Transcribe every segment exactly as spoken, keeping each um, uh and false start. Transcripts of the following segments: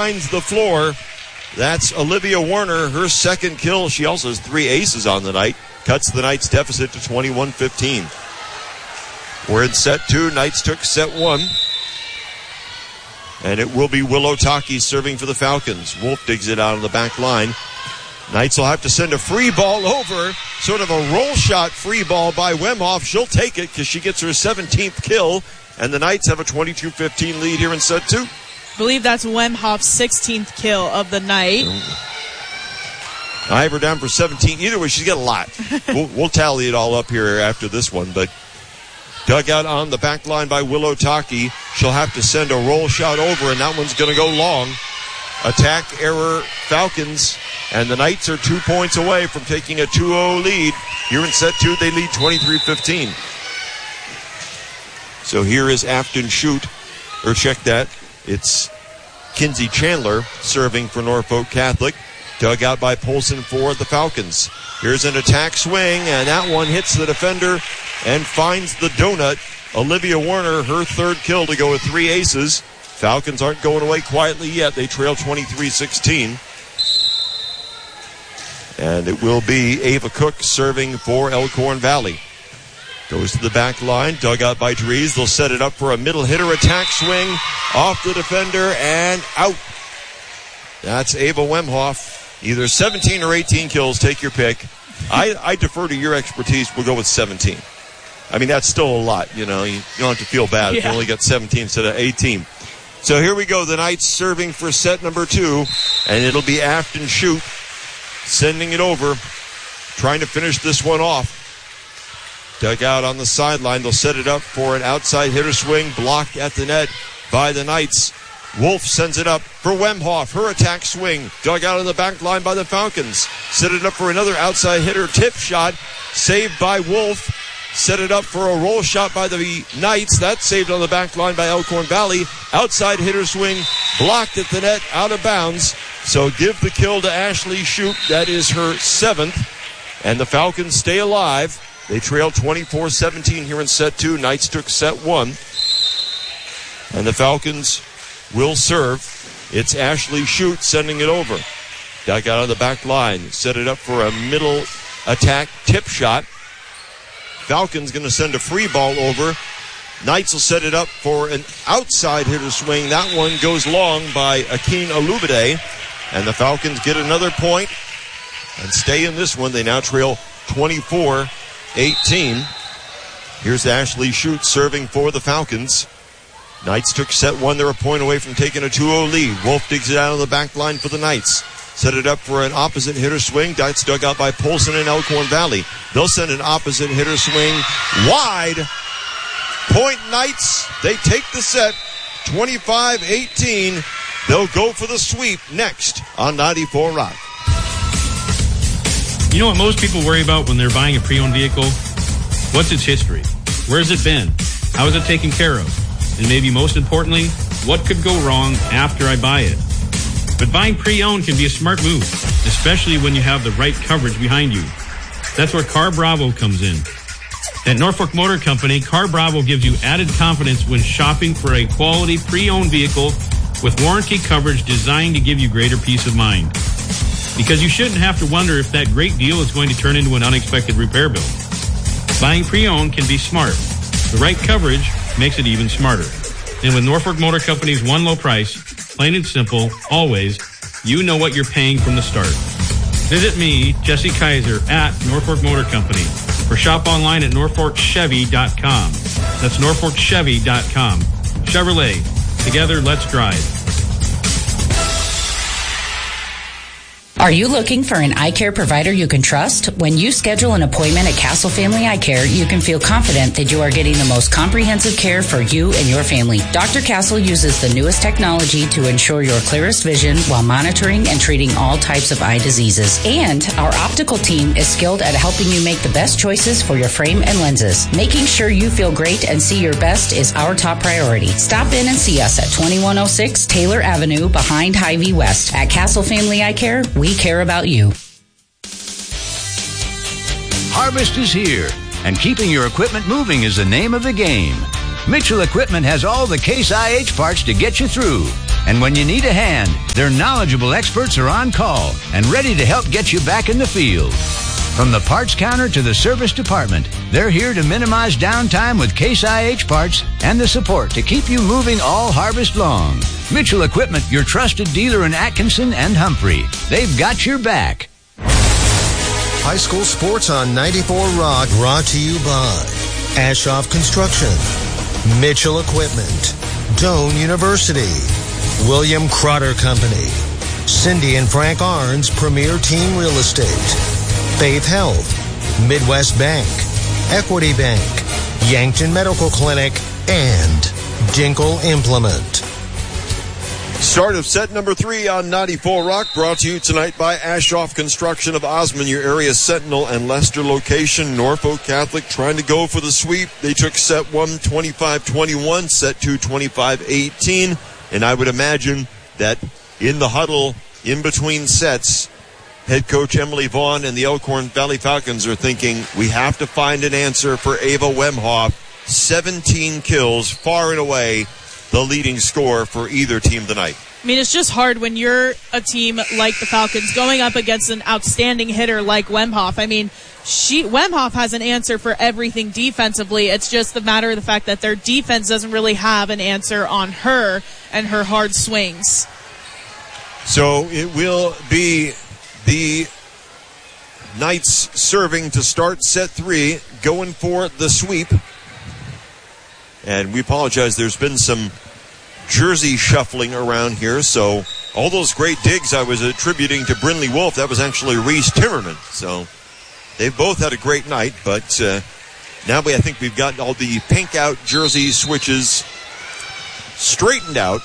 finds the floor. That's Olivia Warner, her second kill. She also has three aces on the night. Cuts the Knights' deficit to twenty-one fifteen. We're in set two. Knights took set one. And it will be Willow Taki serving for the Falcons. Wolf digs it out on the back line. Knights will have to send a free ball over. Sort of a roll shot free ball by Wemhoff. She'll take it because she gets her seventeenth kill. And the Knights have a twenty-two fifteen lead here in set two. I believe that's Wemhoff's sixteenth kill of the night. I have her down for seventeen. Either way, she's got a lot. we'll, we'll tally it all up here after this one. But dug out on the back line by Willow Taki. She'll have to send a roll shot over, and that one's going to go long. Attack error Falcons. And the Knights are two points away from taking a two oh lead. Here in set two, they lead twenty-three fifteen. So here is Afton Shoot. Or check that. It's Kinsey Chandler serving for Norfolk Catholic. Dug out by Polson for the Falcons. Here's an attack swing, and that one hits the defender and finds the donut. Olivia Warner, her third kill to go with three aces. Falcons aren't going away quietly yet. They trail twenty-three sixteen. And it will be Ava Cook serving for Elkhorn Valley. Goes to the back line, dug out by Dries. They'll set it up for a middle hitter attack swing off the defender and out. That's Ava Wemhoff. Either seventeen or eighteen kills, take your pick. I, I defer to your expertise. We'll go with seventeen. I mean, that's still a lot, you know. You, you don't have to feel bad yeah. if you only got seventeen instead of eighteen. So here we go. The Knights serving for set number two, and it'll be Afton Shoot sending it over, trying to finish this one off. Dug out on the sideline. They'll set it up for an outside hitter swing. Blocked at the net by the Knights. Wolf sends it up for Wemhoff. Her attack swing. Dug out on the back line by the Falcons. Set it up for another outside hitter tip shot. Saved by Wolf. Set it up for a roll shot by the Knights. That's saved on the back line by Elkhorn Valley. Outside hitter swing. Blocked at the net. Out of bounds. So give the kill to Ashley Shoup. That is her seventh. And the Falcons stay alive. They trail twenty-four seventeen here in set two. Knights took set one. And the Falcons will serve. It's Ashley Shoup sending it over. Dug out on the back line. Set it up for a middle attack tip shot. Falcons going to send a free ball over. Knights will set it up for an outside hitter swing. That one goes long by Akin Alubade. And the Falcons get another point and stay in this one. They now trail twenty-four eighteen. Here's Ashley Shoup serving for the Falcons. Knights took set one. They're a point away from taking a two oh lead. Wolf digs it out on the back line for the Knights. Set it up for an opposite hitter swing. Knights dug out by Polson and Elkhorn Valley. They'll send an opposite hitter swing wide. Point Knights. They take the set. twenty-five eighteen. They'll go for the sweep next on ninety-four Rock. You know what most people worry about when they're buying a pre-owned vehicle? What's its history? Where's it been? How is it taken care of? And maybe most importantly, what could go wrong after I buy it? But buying pre-owned can be a smart move, especially when you have the right coverage behind you. That's where Car Bravo comes in. At Norfolk Motor Company, Car Bravo gives you added confidence when shopping for a quality pre-owned vehicle with warranty coverage designed to give you greater peace of mind. Because you shouldn't have to wonder if that great deal is going to turn into an unexpected repair bill. Buying pre-owned can be smart. The right coverage makes it even smarter. And with Norfolk Motor Company's one low price, plain and simple, always, you know what you're paying from the start. Visit me, Jesse Kaiser, at Norfolk Motor Company, or shop online at norfolk chevy dot com. That's norfolk chevy dot com. Chevrolet. Together, let's drive. Are you looking for an eye care provider you can trust? When you schedule an appointment at Castle Family Eye Care, you can feel confident that you are getting the most comprehensive care for you and your family. Doctor Castle uses the newest technology to ensure your clearest vision while monitoring and treating all types of eye diseases. And our optical team is skilled at helping you make the best choices for your frame and lenses. Making sure you feel great and see your best is our top priority. Stop in and see us at twenty-one oh six Taylor Avenue behind Hy-Vee West. At Castle Family Eye Care, we care about you. Harvest is here, and keeping your equipment moving is the name of the game. Mitchell Equipment has all the Case I H parts to get you through. And when you need a hand, their knowledgeable experts are on call and ready to help get you back in the field. From the parts counter to the service department, they're here to minimize downtime with Case I H parts and the support to keep you moving all harvest long. Mitchell Equipment, your trusted dealer in Atkinson and Humphrey. They've got your back. High school sports on ninety-four Rock, brought to you by Ashoff Construction, Mitchell Equipment, Doane University, William Crotter Company, Cindy and Frank Arns Premier Team Real Estate, Faith Health, Midwest Bank, Equity Bank, Yankton Medical Clinic, and Dinkle Implement. Start of set number three on ninety-four Rock, brought to you tonight by Ashoff Construction of Osmond, your area Sentinel and Leicester location. Norfolk Catholic trying to go for the sweep. They took set one twenty-five twenty-one, set two twenty-five eighteen, and I would imagine that in the huddle in between sets, head coach Emily Vaughn and the Elkhorn Valley Falcons are thinking, we have to find an answer for Ava Wemhoff. seventeen kills, far and away the leading score for either team tonight. I mean, it's just hard when you're a team like the Falcons going up against an outstanding hitter like Wemhoff. I mean, she Wemhoff has an answer for everything defensively. It's just the matter of the fact that their defense doesn't really have an answer on her and her hard swings. So it will be the Knights serving to start set three, going for the sweep. And we apologize, there's been some jersey shuffling around here, so all those great digs I was attributing to Brinley Wolf, that was actually Reese Timmerman. So they've both had a great night, but uh, now we, I think we've got all the pink out jersey switches straightened out.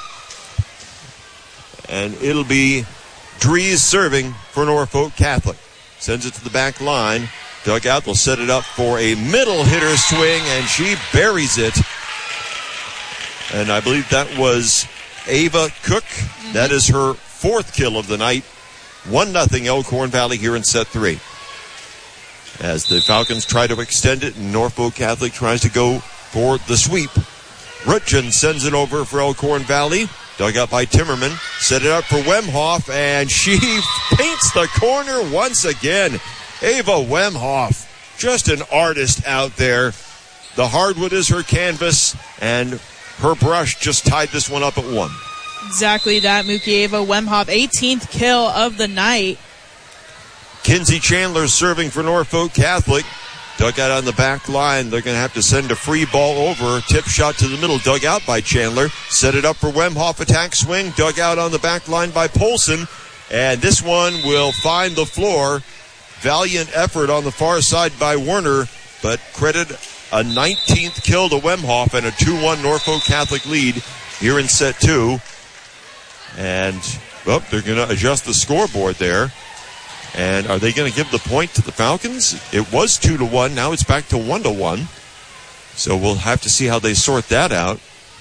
And it'll be Dries serving for Norfolk Catholic. Sends it to the back line. Dugout will set it up for a middle hitter swing, and she buries it. And I believe that was Ava Cook. Mm-hmm. That is her fourth kill of the night. one nothing Elkhorn Valley here in set three. As the Falcons try to extend it, and Norfolk Catholic tries to go for the sweep. Rutgen sends it over for Elkhorn Valley. Dug up by Timmerman. Set it up for Wemhoff, and she paints the corner once again. Ava Wemhoff, just an artist out there. The hardwood is her canvas, and her brush just tied this one up at one. Exactly that, Mookie. Ava Wemhoff, eighteenth kill of the night. Kinsey Chandler serving for Norfolk Catholic. Dug out on the back line. They're going to have to send a free ball over. Tip shot to the middle. Dug out by Chandler. Set it up for Wemhoff. Attack swing. Dug out on the back line by Polson. And this one will find the floor. Valiant effort on the far side by Werner. But credit a nineteenth kill to Wemhoff and a two one Norfolk Catholic lead here in set two. And, well, they're going to adjust the scoreboard there. And are they going to give the point to the Falcons? It was two to one. Now it's back to one to one. So we'll have to see how they sort that out.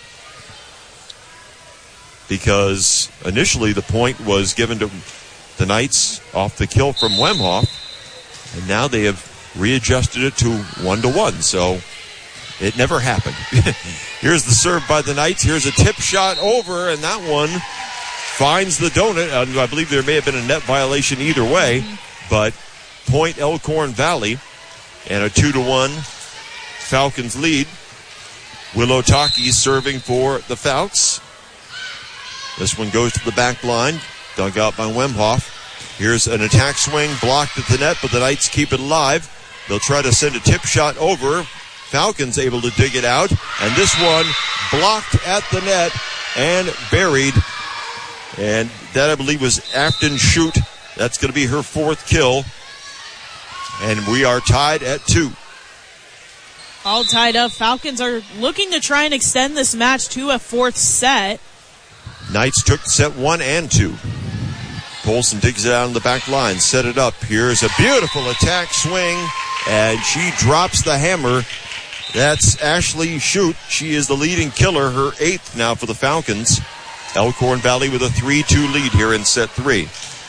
Because initially the point was given to the Knights off the kill from Wemhoff. And now they have readjusted it to one to one. So it never happened. Here's the serve by the Knights. Here's a tip shot over, and that one finds the donut. Uh, I believe there may have been a net violation either way, but point Elkhorn Valley and a two to one Falcons lead. Willow Taki serving for the Falcons. This one goes to the back line, dug out by Wemhoff. Here's an attack swing blocked at the net, but the Knights keep it alive. They'll try to send a tip shot over. Falcons able to dig it out, and this one blocked at the net and buried. And that, I believe, was Afton Shute. That's going to be her fourth kill. And we are tied at two. All tied up. Falcons are looking to try and extend this match to a fourth set. Knights took set one and two. Polson digs it out on the back line. Set it up. Here's a beautiful attack swing. And she drops the hammer. That's Ashley Shute. She is the leading killer. Her eighth now for the Falcons. Elkhorn Valley with a three two lead here in set three.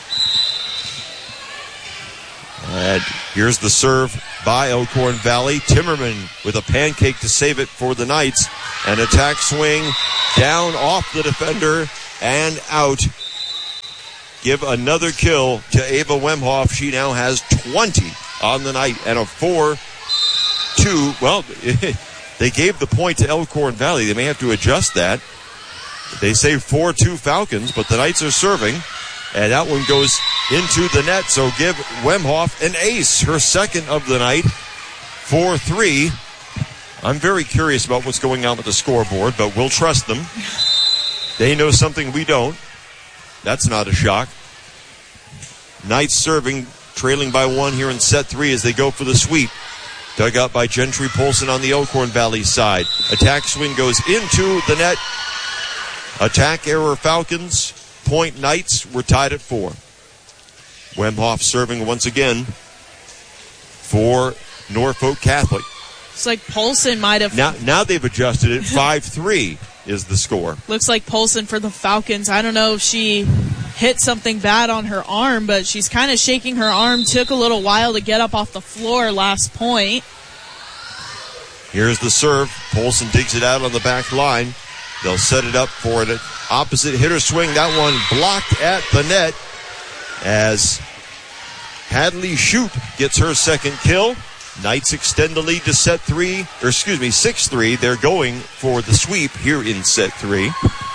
And here's the serve by Elkhorn Valley. Timmerman with a pancake to save it for the Knights. An attack swing down off the defender. and out. Give another kill to Ava Wemhoff. She now has twenty on the night and a four two. Well, they gave the point to Elkhorn Valley. They may have to adjust that. They say four two Falcons, but the Knights are serving. And that one goes into the net. So give Wemhoff an ace, her second of the night. four three. I'm very curious about what's going on with the scoreboard, but we'll trust them. They know something we don't. That's not a shock. Knights serving, trailing by one here in set three as they go for the sweep. Dug out by Gentry Polson on the Elkhorn Valley side. Attack swing goes into the net. Attack error Falcons. Point Knights. We're tied at four. Wemhoff serving once again for Norfolk Catholic. It's like Polson might have... Now, now they've adjusted it. five three is the score. Looks like Polson for the Falcons. I don't know if she hit something bad on her arm, but she's kind of shaking her arm. Took a little while to get up off the floor last point. Here's the serve. Polson digs it out on the back line. They'll set it up for an opposite hitter swing. That one blocked at the net as Hadley Shute gets her second kill. Knights extend the lead to set three, or excuse me, six three. They're going for the sweep here in set three.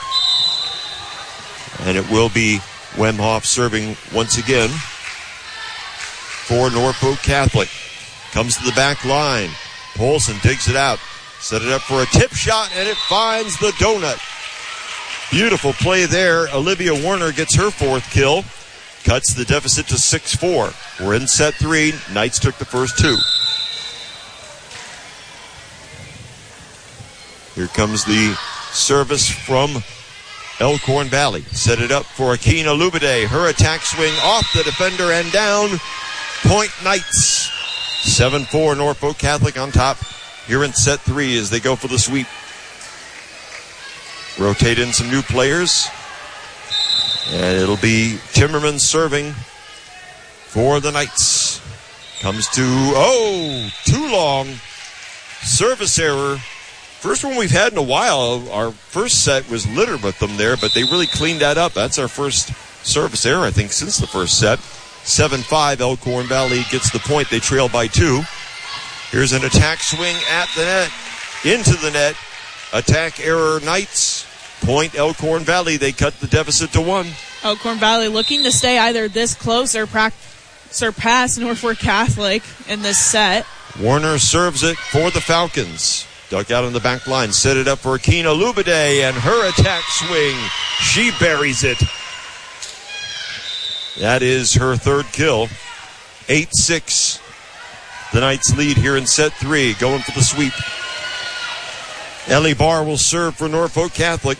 And it will be Wemhoff serving once again for Norfolk Catholic. Comes to the back line. Polson digs it out. Set it up for a tip shot, and it finds the donut. Beautiful play there. Olivia Warner gets her fourth kill. Cuts the deficit to six four. We're in set three. Knights took the first two. Here comes the service from Elkhorn Valley. Set it up for Akina Lubide. Her attack swing off the defender and down. Point Knights. seven four Norfolk Catholic on top here in set three as they go for the sweep. Rotate in some new players. And it'll be Timmerman serving for the Knights. Comes to, oh, too long. Service error. First one we've had in a while. Our first set was littered with them there, but they really cleaned that up. That's our first service error, I think, since the first set. seven five, Elkhorn Valley gets the point. They trail by two. Here's an attack swing at the net. Into the net. Attack error Knights. Point Elkhorn Valley. They cut the deficit to one. Elkhorn Valley looking to stay either this close or pra- surpass Norfolk Catholic in this set. Warner serves it for the Falcons. Dug out on the back line. Set it up for Akina Lubide, and her attack swing. She buries it. That is her third kill. eight six. The Knights lead here in set three, going for the sweep. Ellie Barr will serve for Norfolk Catholic.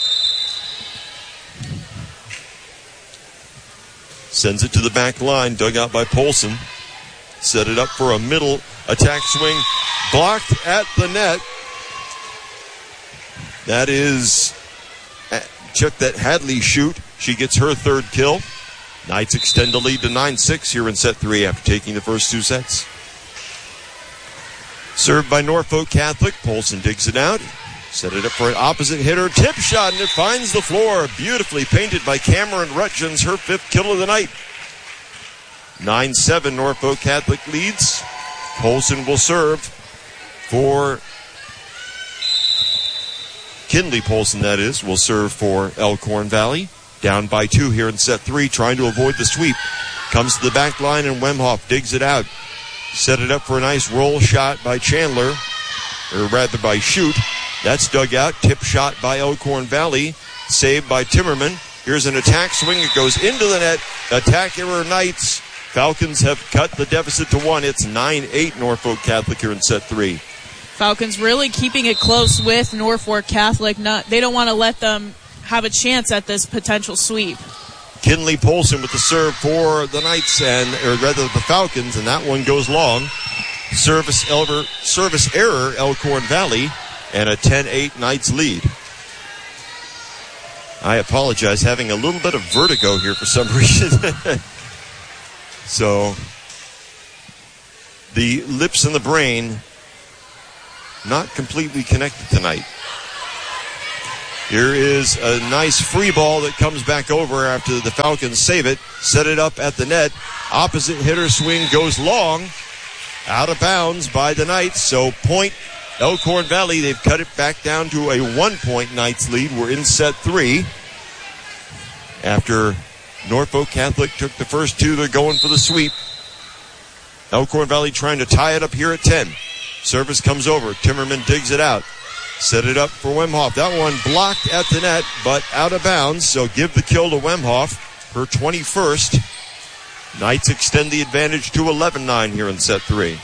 Sends it to the back line, dug out by Polson. Set it up for a middle attack swing. Blocked at the net. That is, check that Hadley Shute. She gets her third kill. Knights extend the lead to nine six here in set three after taking the first two sets. Served by Norfolk Catholic. Polson digs it out. Set it up for an opposite hitter. Tip shot, and it finds the floor. Beautifully painted by Cameron Rutgens. Her fifth kill of the night. nine seven Norfolk Catholic leads. Polson will serve for Kinley Polson, that is, will serve for Elkhorn Valley. Down by two here in set three, trying to avoid the sweep. Comes to the back line, and Wemhoff digs it out. Set it up for a nice roll shot by Chandler, or rather by Shute. That's dug out. Tip shot by Elkhorn Valley. Saved by Timmerman. Here's an attack swing. It goes into the net. Attack error Knights. Falcons have cut the deficit to one. It's nine eight Norfolk Catholic here in set three. Falcons really keeping it close with Norfolk Catholic. Not, they don't want to let them have a chance at this potential sweep. Kinley Polson with the serve for the Knights, and or rather the Falcons, and that one goes long. Service, elver, service error, Elkhorn Valley, and a ten eight Knights lead. I apologize, having a little bit of vertigo here for some reason. So, the lips and the brain not completely connected tonight. Here is a nice free ball that comes back over after the Falcons save it. Set it up at the net. Opposite hitter swing goes long. Out of bounds by the Knights. So point Elkhorn Valley. They've cut it back down to a one-point Knights lead. We're in set three. After Norfolk Catholic took the first two, they're going for the sweep. Elkhorn Valley trying to tie it up here at ten. Service comes over. Timmerman digs it out. Set it up for Wemhoff. That one blocked at the net, but out of bounds. So give the kill to Wemhoff. Her twenty-first. Knights extend the advantage to eleven nine here in set three.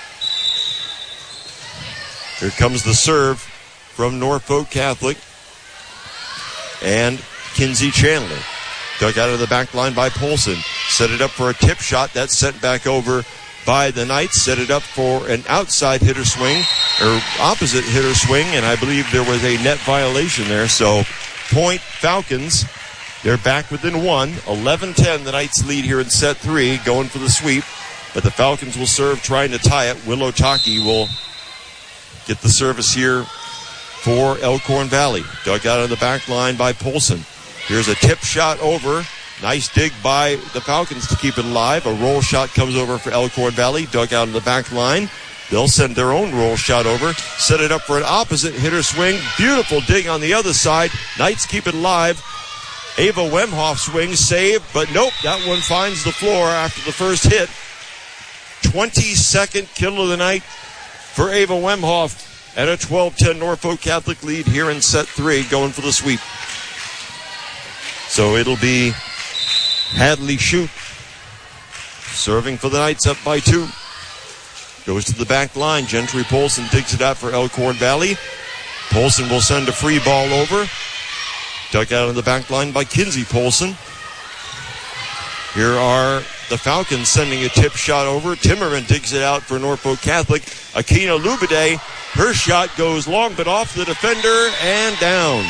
Here comes the serve from Norfolk Catholic. And Kinsey Chandler. Dug out of the back line by Polson. Set it up for a tip shot. That's sent back over by the Knights. Set it up for an outside hitter swing, or opposite hitter swing, and I believe there was a net violation there. So point Falcons. They're back within one. eleven ten, the Knights lead here in set three, going for the sweep. But the Falcons will serve, trying to tie it. Willow Taki will get the service here for Elkhorn Valley. Dug out of the back line by Polson. Here's a tip shot over. Nice dig by the Falcons to keep it alive. A roll shot comes over for Elkhorn Valley. Dug out of the back line. They'll send their own roll shot over. Set it up for an opposite hitter swing. Beautiful dig on the other side. Knights keep it alive. Ava Wemhoff swings, save, but nope, that one finds the floor after the first hit. twenty-second kill of the night for Ava Wemhoff at a twelve ten Norfolk Catholic lead here in set three, going for the sweep. So it'll be Hadley Shute serving for the Knights, up by two. Goes to the back line. Gentry Polson digs it out for Elkhorn Valley. Polson will send a free ball over. Dug out on the back line by Kinsey Polson. Here are the Falcons sending a tip shot over. Timmerman digs it out for Norfolk Catholic. Akina Lubide, her shot goes long, but off the defender and down.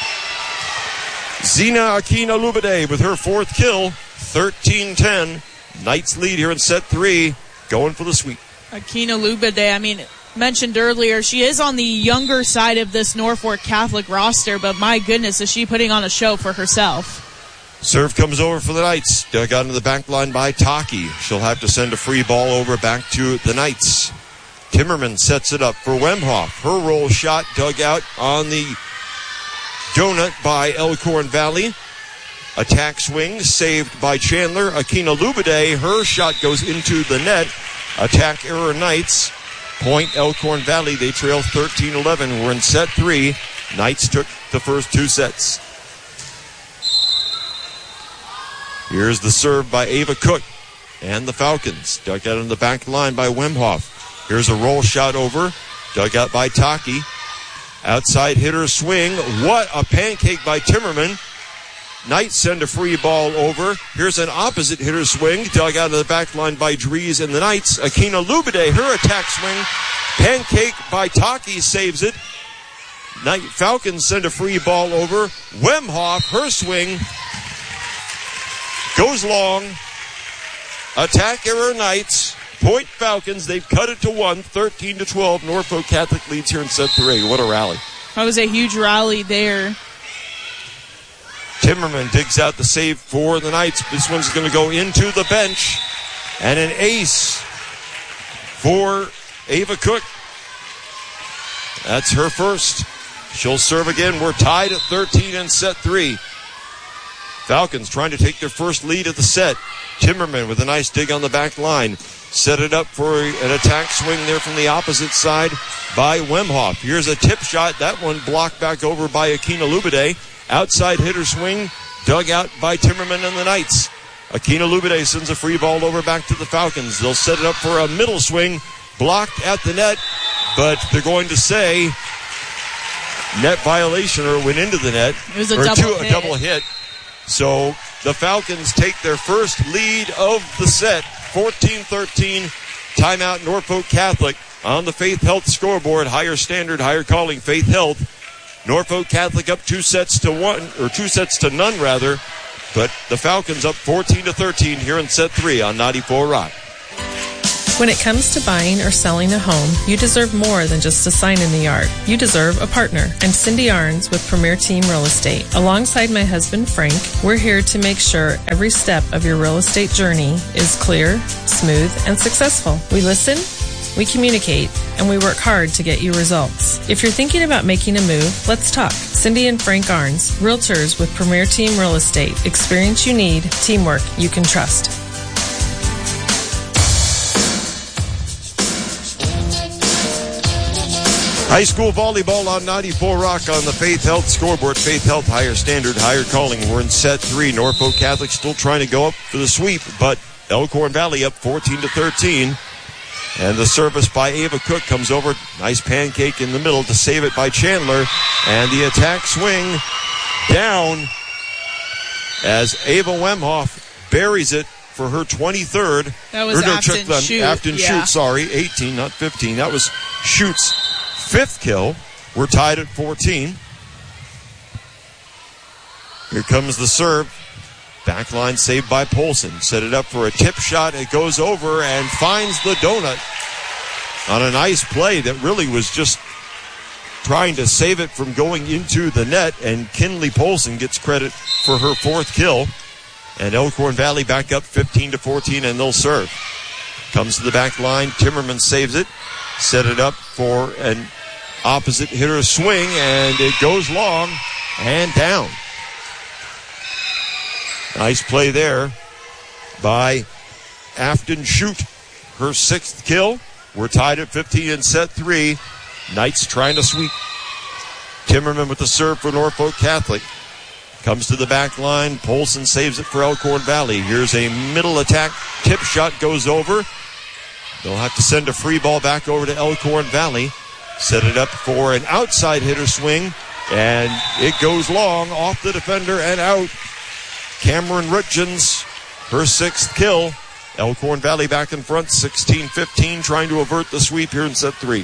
Zena Akina Lubide with her fourth kill. thirteen ten. Knights lead here in set three, going for the sweep. Akina Lubide, I mean, mentioned earlier, she is on the younger side of this Norfolk Catholic roster, but my goodness, is she putting on a show for herself. Serve comes over for the Knights. Dug out into the back line by Taki. She'll have to send a free ball over back to the Knights. Timmerman sets it up for Wemhoff. Her roll shot dug out on the donut by Elkhorn Valley. Attack swing saved by Chandler. Akina Lubide, her shot goes into the net. Attack error Knights. Point Elkhorn Valley. They trail thirteen eleven. We're in set three. Knights took the first two sets. Here's the serve by Ava Cook and the Falcons. Dug out on the back line by Wemhoff. Here's a roll shot over. Dug out by Taki. Outside hitter swing. What a pancake by Timmerman. Knights send a free ball over. Here's an opposite hitter swing. Dug out of the back line by Dries and the Knights. Akina Lubide, her attack swing. Pancake by Taki saves it. Night Falcons send a free ball over. Wemhoff, her swing. Goes long. Attack error Knights. Point Falcons. They've cut it to one. thirteen to twelve. Norfolk Catholic leads here in set three. What a rally. That was a huge rally there. Timmerman digs out the save for the Knights. This one's going to go into the bench. And an ace for Ava Cook. That's her first. She'll serve again. We're tied at thirteen in set three. Falcons trying to take their first lead of the set. Timmerman with a nice dig on the back line. Set it up for an attack swing there from the opposite side by Wemhoff. Here's a tip shot. That one blocked back over by Akina Lubide. Outside hitter swing, dug out by Timmerman and the Knights. Akina Lubide sends a free ball over back to the Falcons. They'll set it up for a middle swing, blocked at the net, but they're going to say net violation or went into the net. It was a or double two, hit. a double hit. So the Falcons take their first lead of the set, fourteen thirteen. Timeout Norfolk Catholic on the Faith Health scoreboard. Higher standard, higher calling, Faith Health. Norfolk Catholic up two sets to one, or two sets to none rather, but the Falcons up fourteen to thirteen here in set three on ninety-four Rock. When it comes to buying or selling a home, you deserve more than just a sign in the yard. You deserve a partner. I'm Cindy Arns with Premier Team Real Estate. Alongside my husband, Frank, we're here to make sure every step of your real estate journey is clear, smooth, and successful. We listen, we communicate, and we work hard to get you results. If you're thinking about making a move, let's talk. Cindy and Frank Arns, Realtors with Premier Team Real Estate. Experience you need, teamwork you can trust. High school volleyball on ninety-four Rock on the Faith Health scoreboard. Faith Health, higher standard, higher calling. We're in set three. Norfolk Catholic still trying to go up for the sweep, but Elkhorn Valley up fourteen to thirteen. And the service by Ava Cook comes over. Nice pancake in the middle to save it by Chandler. And the attack swing down as Ava Wemhoff buries it for her twenty-third. That was or no, Afton check, Shoot. Afton yeah. Shoot, sorry. eighteen, not fifteen. That was Shoot's fifth kill. We're tied at fourteen. Here comes the serve. Backline saved by Polson. Set it up for a tip shot. It goes over and finds the donut on a nice play that really was just trying to save it from going into the net. And Kinley Polson gets credit for her fourth kill. And Elkhorn Valley back up fifteen to fourteen, and they'll serve. Comes to the back line. Timmerman saves it. Set it up for an opposite hitter swing, and it goes long and down. Nice play there by Afton Shoot. Her sixth kill. We're tied at fifteen in set three. Knights trying to sweep. Timmerman with the serve for Norfolk Catholic. Comes to the back line. Polson saves it for Elkhorn Valley. Here's a middle attack. Tip shot goes over. They'll have to send a free ball back over to Elkhorn Valley. Set it up for an outside hitter swing. And it goes long off the defender and out. Cameron Rutgens, her sixth kill. Elkhorn Valley back in front, sixteen fifteen, trying to avert the sweep here in set three.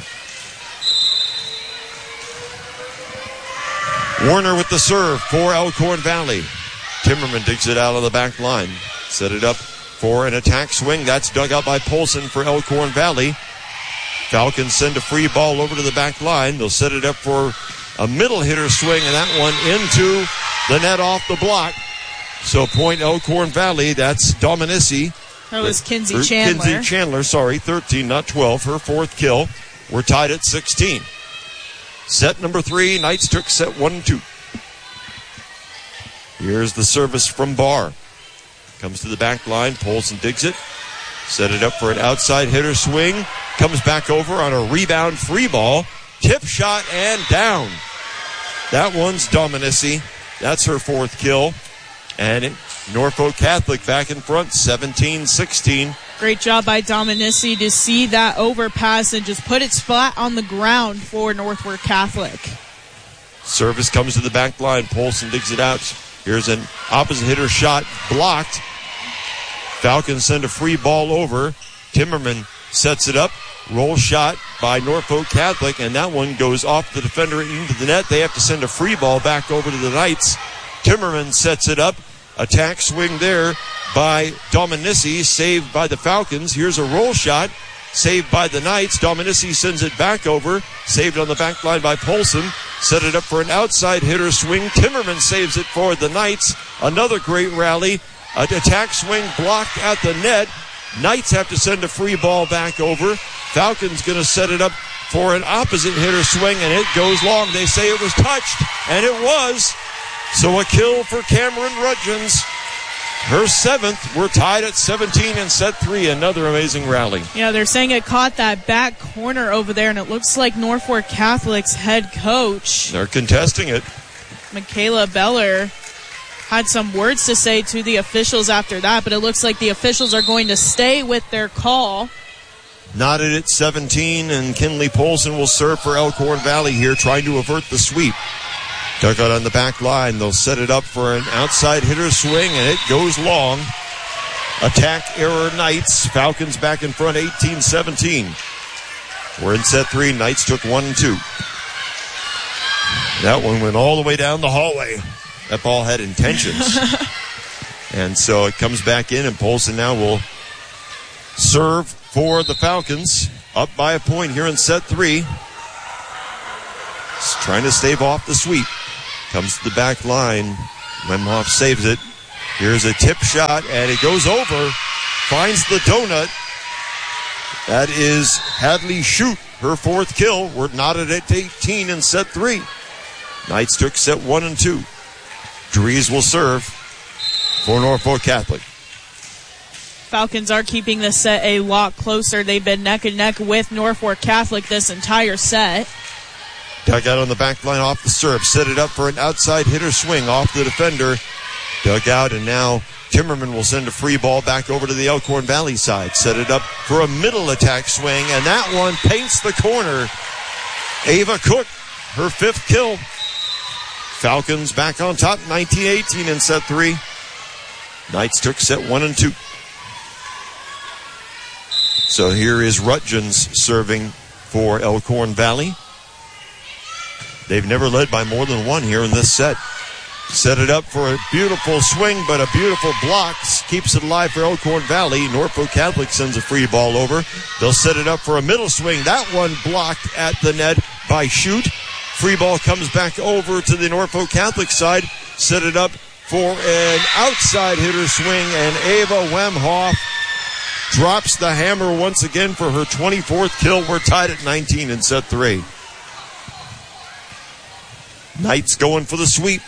Warner with the serve for Elkhorn Valley. Timmerman digs it out of the back line. Set it up for an attack swing. That's dug out by Polson for Elkhorn Valley. Falcons send a free ball over to the back line. They'll set it up for a middle hitter swing, and that one into the net off the block. So point Elkhorn Valley. That's Dominici. That was Kinsey Chandler. Kinsey Chandler, sorry, thirteen, not twelve. Her fourth kill. We're tied at sixteen. Set number three. Knights took set one and two. Here's the service from Barr. Comes to the back line. Polson digs it. Set it up for an outside hitter swing. Comes back over on a rebound free ball. Tip shot and down. That one's Dominici. That's her fourth kill. And it, Norfolk Catholic back in front, seventeen sixteen. Great job by Dominici to see that overpass and just put it flat on the ground for Norfolk Catholic. Service comes to the back line. Polson digs it out. Here's an opposite hitter shot blocked. Falcons send a free ball over. Timmerman sets it up. Roll shot by Norfolk Catholic, and that one goes off the defender into the net. They have to send a free ball back over to the Knights. Timmerman sets it up. Attack swing there by Dominici, saved by the Falcons. Here's a roll shot, saved by the Knights. Dominici sends it back over, saved on the back line by Polson. Set it up for an outside hitter swing. Timmerman saves it for the Knights. Another great rally. An attack swing blocked at the net. Knights have to send a free ball back over. Falcons going to set it up for an opposite hitter swing, and it goes long. They say it was touched, and it was. So a kill for Cameron Rutgens. Her seventh. We're tied at seventeen in set three. Another amazing rally. Yeah, they're saying it caught that back corner over there, and it looks like Norfolk Catholic's head coach, They're contesting it. Michaela Beller, had some words to say to the officials after that, but it looks like the officials are going to stay with their call. Knotted at seventeen, and Kinley Polson will serve for Elkhorn Valley here, trying to avert the sweep. Dug out on the back line. They'll set it up for an outside hitter swing, and it goes long. Attack error Knights. Falcons back in front, eighteen seventeen. We're in set three. Knights took one and two. That one went all the way down the hallway. That ball had intentions. And so it comes back in, and Polson now will serve for the Falcons. Up by a point here in set three. Just trying to stave off the sweep. Comes to the back line. Wemhoff saves it. Here's a tip shot, and it goes over. Finds the donut. That is Hadley Shute, her fourth kill. We're knotted at eighteen in set three. Knights took set one and two. Dries will serve for Norfolk Catholic. Falcons are keeping this set a lot closer. They've been neck and neck with Norfolk Catholic this entire set. Dug out on the back line off the serve. Set it up for an outside hitter swing off the defender. Dug out, and now Timmerman will send a free ball back over to the Elkhorn Valley side. Set it up for a middle attack swing, and that one paints the corner. Ava Cook, her fifth kill. Falcons back on top, nineteen eighteen in set three. Knights took set one and two. So here is Rutgens serving for Elkhorn Valley. They've never led by more than one here in this set. Set it up for a beautiful swing, but a beautiful block keeps it alive for Elkhorn Valley. Norfolk Catholic sends a free ball over. They'll set it up for a middle swing. That one blocked at the net by Shute. Free ball comes back over to the Norfolk Catholic side. Set it up for an outside hitter swing, and Ava Wemhoff drops the hammer once again for her twenty-fourth kill. We're tied at nineteen in set three. Knights going for the sweep.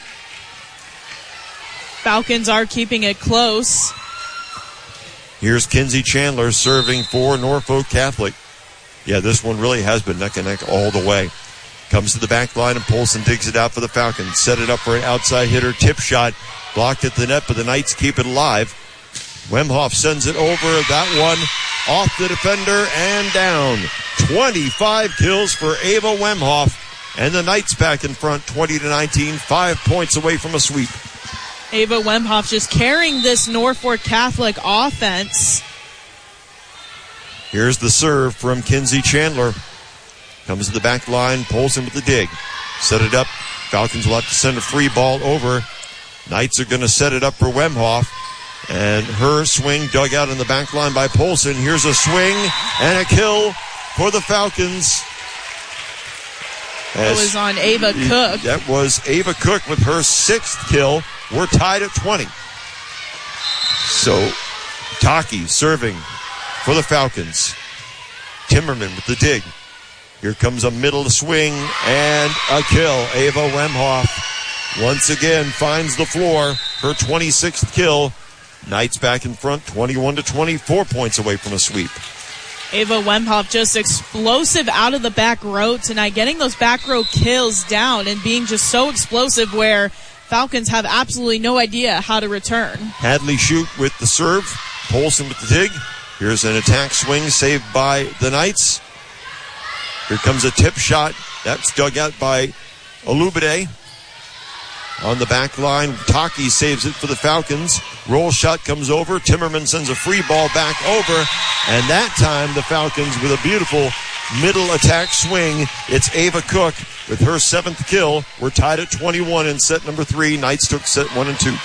Falcons are keeping it close. Here's Kinsey Chandler serving for Norfolk Catholic. Yeah, this one really has been neck and neck all the way. Comes to the back line, and Polson digs it out for the Falcons. Set it up for an outside hitter tip shot. Blocked at the net, but the Knights keep it alive. Wemhoff sends it over. That one off the defender and down. twenty-five kills for Ava Wemhoff. And the Knights back in front, twenty to nineteen, five points away from a sweep. Ava Wemhoff just carrying this Norfolk Catholic offense. Here's the serve from Kinsey Chandler. Comes to the back line, pulls him with the dig. Set it up. Falcons will have to send a free ball over. Knights are going to set it up for Wemhoff. And her swing dug out in the back line by Polson. Here's a swing and a kill for the Falcons. That was on Ava Cook. That was Ava Cook with her sixth kill. We're tied at twenty. So, Taki serving for the Falcons. Timmerman with the dig. Here comes a middle swing and a kill. Ava Wemhoff once again finds the floor. Her twenty-sixth kill. Knights back in front, twenty-one to twenty-four points away from a sweep. Ava Wemhoff just explosive out of the back row tonight, getting those back row kills down and being just so explosive where Falcons have absolutely no idea how to return. Hadley Shute with the serve. Polson with the dig. Here's an attack swing saved by the Knights. Here comes a tip shot. That's dug out by Olubide. On the back line, Taki saves it for the Falcons. Roll shot comes over. Timmerman sends a free ball back over. And that time, the Falcons with a beautiful middle attack swing. It's Ava Cook with her seventh kill. We're tied at twenty-one in set number three. Knights took set one and two.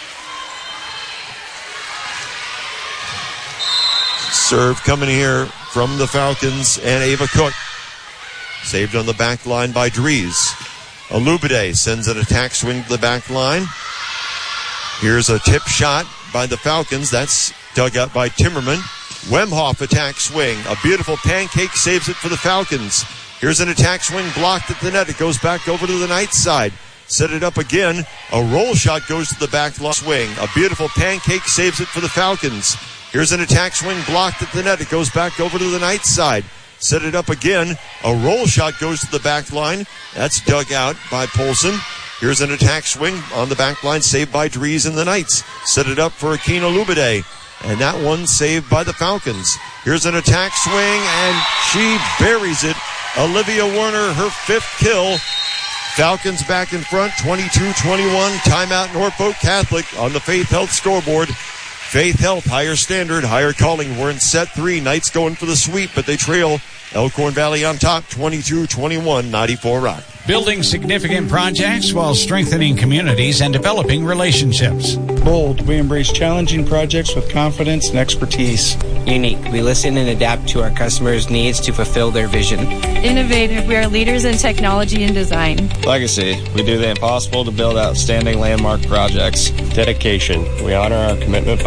Serve coming here from the Falcons and Ava Cook. Saved on the back line by Dries. Olubide sends an attack swing to the back line. Here's a tip shot by the Falcons. That's dug out by Timmerman. Wemhoff attack swing. A beautiful pancake saves it for the Falcons. Here's an attack swing blocked at the net. It goes back over to the Knights side. Set it up again. A roll shot goes to the back line swing. A beautiful pancake saves it for the Falcons. Here's an attack swing blocked at the net. It goes back over to the Knights side. Set it up again. A roll shot goes to the back line. That's dug out by Polson. Here's an attack swing on the back line, saved by Dries and the Knights. Set it up for Akina Olubide. And that one saved by the Falcons. Here's an attack swing, and she buries it. Olivia Werner, her fifth kill. Falcons back in front, twenty-two twenty-one. Timeout Norfolk Catholic on the Faith Health scoreboard. Faith Health, higher standard, higher calling. We're in set three. Knights going for the sweep, but they trail Elkhorn Valley on top, twenty-two twenty-one, ninety-four Rock. Building significant projects while strengthening communities and developing relationships. Bold, we embrace challenging projects with confidence and expertise. Unique. We listen and adapt to our customers' needs to fulfill their vision. Innovative. We are leaders in technology and design. Legacy. We do the impossible to build outstanding landmark projects. Dedication. We honor our commitment by